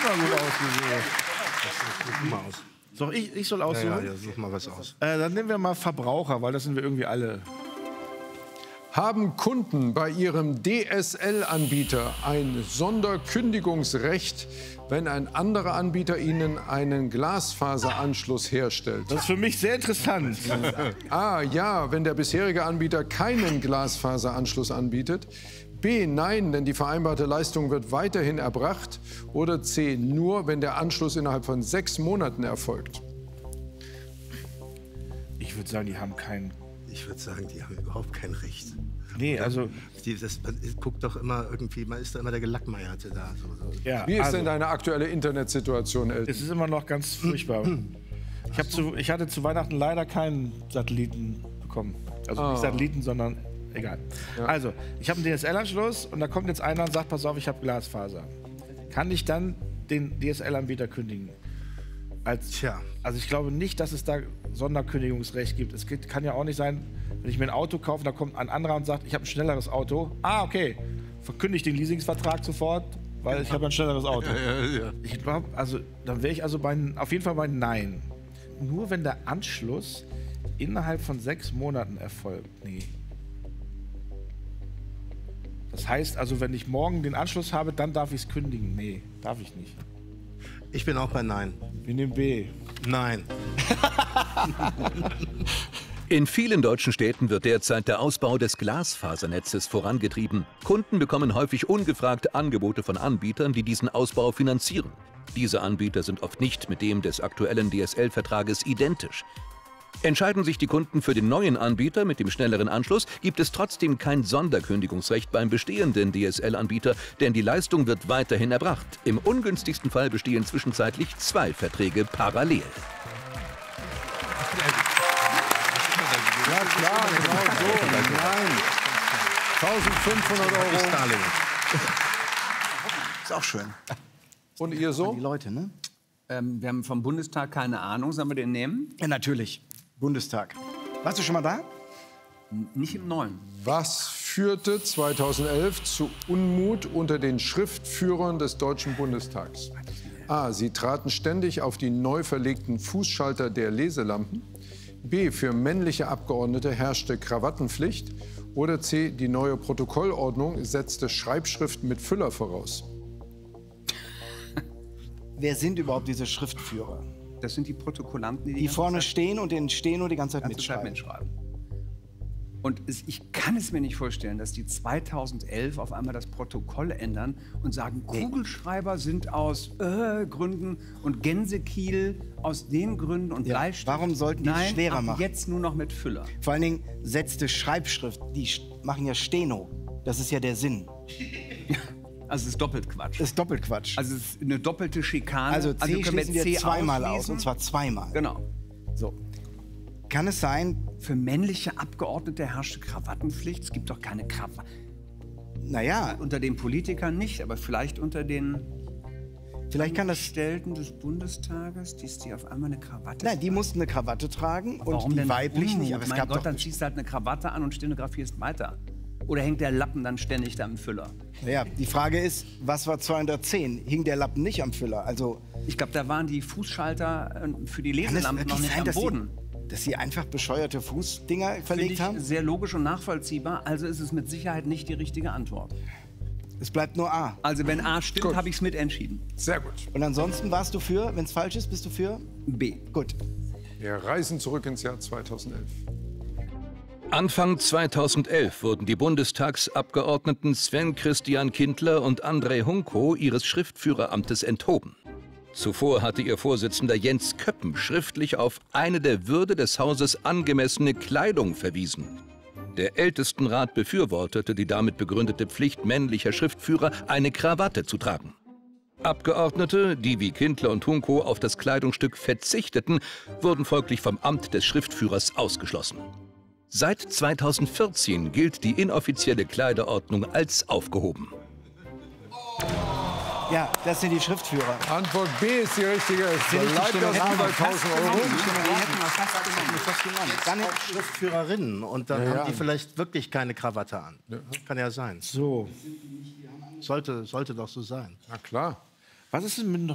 mal gut ausgesucht. Such mal aus. So, ich soll aussuchen? Ja, such mal was aus. Dann nehmen wir mal Verbraucher, weil das sind wir irgendwie alle. Haben Kunden bei ihrem DSL-Anbieter ein Sonderkündigungsrecht, wenn ein anderer Anbieter ihnen einen Glasfaseranschluss herstellt? Das ist für mich sehr interessant. A, ja, wenn der bisherige Anbieter keinen Glasfaseranschluss anbietet. B, nein, denn die vereinbarte Leistung wird weiterhin erbracht. Oder C, nur, wenn der Anschluss innerhalb von 6 Monaten erfolgt. Ich würde sagen, die haben keinen. Ich würde sagen, die haben überhaupt kein Recht. Nee, also. Man guckt doch immer irgendwie, man ist da immer der Gelackmeierte da. So. Ja, Wie ist denn deine aktuelle Internetsituation, Elton? Es ist immer noch ganz furchtbar. Ich hatte zu Weihnachten leider keinen Satelliten bekommen. Also nicht Satelliten, sondern egal. Ja. Also, ich habe einen DSL-Anschluss und da kommt jetzt einer und sagt, pass auf, ich habe Glasfaser. Kann ich dann den DSL-Anbieter kündigen? Tja. Also ich glaube nicht, dass es da Sonderkündigungsrecht gibt. Kann ja auch nicht sein, wenn ich mir ein Auto kaufe, da kommt ein anderer und sagt, ich habe ein schnelleres Auto. Ah, okay. Verkündige den Leasingsvertrag sofort, weil ich habe ein schnelleres Auto. Ja. Ich glaube, also dann wäre ich also auf jeden Fall bei Nein. Nur wenn der Anschluss innerhalb von 6 Monaten erfolgt. Nee. Das heißt also, wenn ich morgen den Anschluss habe, dann darf ich es kündigen. Nee, darf ich nicht. Ich bin auch bei Nein. Wir nehmen B. Nein. In vielen deutschen Städten wird derzeit der Ausbau des Glasfasernetzes vorangetrieben. Kunden bekommen häufig ungefragt Angebote von Anbietern, die diesen Ausbau finanzieren. Diese Anbieter sind oft nicht mit dem des aktuellen DSL-Vertrages identisch. Entscheiden sich die Kunden für den neuen Anbieter mit dem schnelleren Anschluss, gibt es trotzdem kein Sonderkündigungsrecht beim bestehenden DSL-Anbieter, denn die Leistung wird weiterhin erbracht. Im ungünstigsten Fall bestehen zwischenzeitlich 2 Verträge parallel. Ja klar, genau so. Nein. 1500 €. Starling. Ist auch schön. Und ihr so? Die Leute, ne? Wir haben vom Bundestag keine Ahnung. Sollen wir den nehmen? Ja, natürlich. Bundestag. Warst du schon mal da? Nicht im Neuen. Was führte 2011 zu Unmut unter den Schriftführern des Deutschen Bundestags? A. Sie traten ständig auf die neu verlegten Fußschalter der Leselampen. B. Für männliche Abgeordnete herrschte Krawattenpflicht. Oder C. Die neue Protokollordnung setzte Schreibschrift mit Füller voraus. Wer sind überhaupt diese Schriftführer? Das sind die Protokollanten, Die vorne stehen und den stehen und die ganze Zeit mitschreiben. Und ich kann es mir nicht vorstellen, dass die 2011 auf einmal das Protokoll ändern und sagen, Kugelschreiber sind aus Gründen und Gänsekiel aus den Gründen und Bleistift. Warum sollten die es schwerer machen? Jetzt nur noch mit Füller. Vor allen Dingen setzte Schreibschrift, die machen ja Steno. Das ist ja der Sinn. Also es ist doppelt Quatsch. Das ist doppelt Quatsch. Also es ist eine doppelte Schikane. Also C können schließen wir zweimal aus, ausschließen. und zwar zweimal. Genau. So. Kann es sein, Für männliche Abgeordnete herrschte Krawattenpflicht. Es gibt doch keine Krawatte. naja, Unter den Politikern nicht, aber vielleicht unter den vielleicht kann das... Angestellten des Bundestages, die auf einmal eine Krawatte Nein, die mussten eine Krawatte tragen und Warum die denn weiblichen Unmut? nicht. Aber es mein gab Gott, doch... dann ziehst du halt eine Krawatte an und stenografierst weiter. Oder hängt der Lappen dann ständig da im Füller? Ja, die Frage ist, was war 210? Hing der Lappen nicht am Füller? Also Ich glaube, da waren die Fußschalter für die kann es Leselampen noch wirklich nicht sein, am Boden. dass sie einfach bescheuerte Fußdinger Finde verlegt ich haben? sehr logisch und nachvollziehbar. Also ist es mit Sicherheit nicht die richtige Antwort. Es bleibt nur A. Also wenn A stimmt, Gut. habe ich es mitentschieden. Sehr gut. Und ansonsten warst du für, wenn es falsch ist, bist du für? B. Gut. Wir reisen zurück ins Jahr 2011. Anfang 2011 wurden die Bundestagsabgeordneten Sven Christian Kindler und André Hunko ihres Schriftführeramtes enthoben. Zuvor hatte ihr Vorsitzender Jens Köppen schriftlich auf eine der Würde des Hauses angemessene Kleidung verwiesen. Der Ältestenrat befürwortete die damit begründete Pflicht männlicher Schriftführer, eine Krawatte zu tragen. Abgeordnete, die wie Kindler und Hunko auf das Kleidungsstück verzichteten, wurden folglich vom Amt des Schriftführers ausgeschlossen. Seit 2014 gilt die inoffizielle Kleiderordnung als aufgehoben. Ja, das sind die Schriftführer. Antwort B ist die richtige. Es Finde ich die bleibt Stimme das haben über wir fast 1000 Euro. Dann Schriftführerinnen und dann haben die vielleicht wirklich keine Krawatte an. Kann ja sein. So. Sollte doch so sein. Na klar. Was ist denn mit